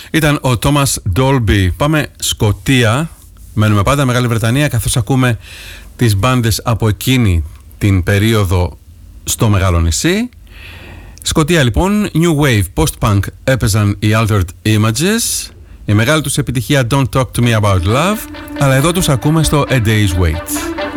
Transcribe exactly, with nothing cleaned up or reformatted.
Ήταν ο Thomas Dolby. Πάμε Σκωτία. Μένουμε πάντα Μεγάλη Βρετανία, καθώς ακούμε τις μπάντες από εκείνη την περίοδο στο Μεγάλο Νησί. Σκωτία λοιπόν, New Wave, Post-Punk έπαιζαν οι Altered Images. Η μεγάλη τους επιτυχία Don't Talk To Me About Love. Αλλά εδώ τους ακούμε στο A Day's Wait.